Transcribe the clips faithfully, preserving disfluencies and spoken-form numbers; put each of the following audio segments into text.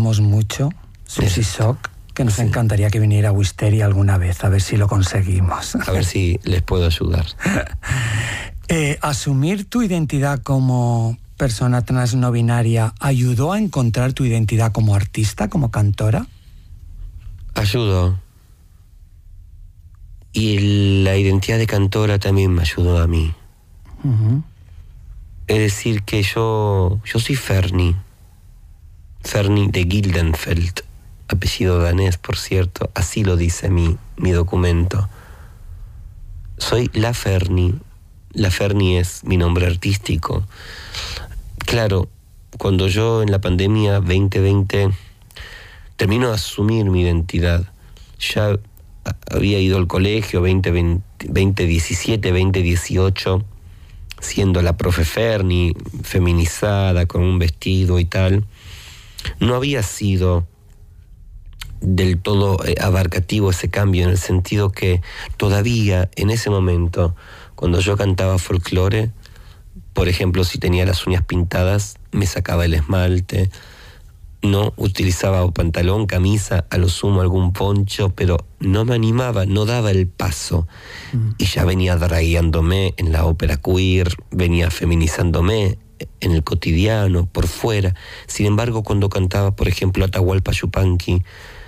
admiramos mucho, Susi Shock, que nos sí. encantaría que viniera a Wisteria alguna vez, a ver si lo conseguimos. A ver si les puedo ayudar. eh, ¿Asumir tu identidad como persona trans no binaria ayudó a encontrar tu identidad como artista, como cantora? Ayudó. Y la identidad de cantora también me ayudó a mí. Uh-huh. Es decir, que yo, yo soy Ferni. Ferni de Gildenfeld. Apellido danés, por cierto. Así lo dice mi, mi documento. Soy la Ferni. La Ferni es mi nombre artístico. Claro, cuando yo en la pandemia veinte veinte termino de asumir mi identidad, ya había ido al colegio veinte diecisiete, veinte dieciocho, siendo la profe Ferni, feminizada, con un vestido y tal. No había sido del todo abarcativo ese cambio, en el sentido que todavía en ese momento, cuando yo cantaba folclore, por ejemplo, si tenía las uñas pintadas, me sacaba el esmalte, no utilizaba pantalón, camisa, a lo sumo algún poncho, pero no me animaba, no daba el paso. Mm. Y ya venía dragueándome en la ópera queer, venía feminizándome en el cotidiano, por fuera. Sin embargo, cuando cantaba, por ejemplo, Atahualpa Yupanqui,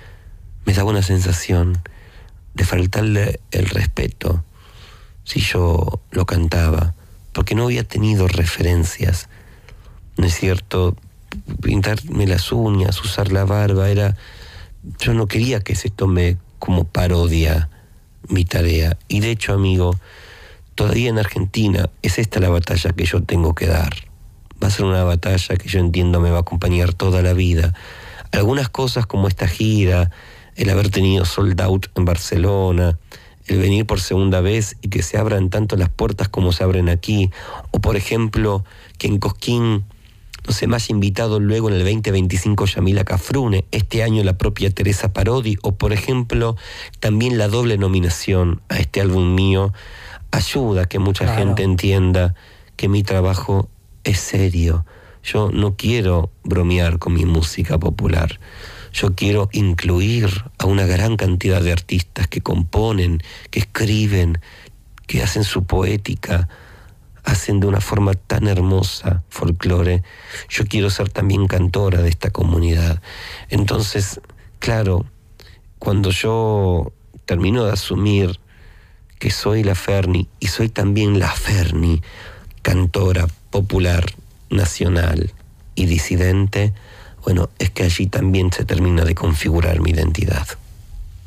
me daba una sensación de faltarle el respeto si yo lo cantaba, porque no había tenido referencias, ¿no es cierto? Pintarme las uñas, usar la barba, era... Yo no quería que se tome como parodia mi tarea. Y de hecho, amigo, todavía en Argentina es esta la batalla que yo tengo que dar. Va a ser una batalla que yo entiendo me va a acompañar toda la vida. Algunas cosas como esta gira, el haber tenido sold out en Barcelona, el venir por segunda vez y que se abran tanto las puertas como se abren aquí, o por ejemplo, que en Cosquín no se me haya invitado luego en el veinte veinticinco Yamila Cafrune, este año la propia Teresa Parodi, o por ejemplo, también la doble nominación a este álbum mío, ayuda a que mucha claro. gente entienda que mi trabajo es serio. Yo no quiero bromear con mi música popular. Yo quiero incluir a una gran cantidad de artistas que componen, que escriben, que hacen su poética, hacen de una forma tan hermosa folclore. Yo quiero ser también cantora de esta comunidad. Entonces, claro, cuando yo termino de asumir que soy la Ferni y soy también la Ferni, cantora popular, nacional y disidente, bueno, es que allí también se termina de configurar mi identidad.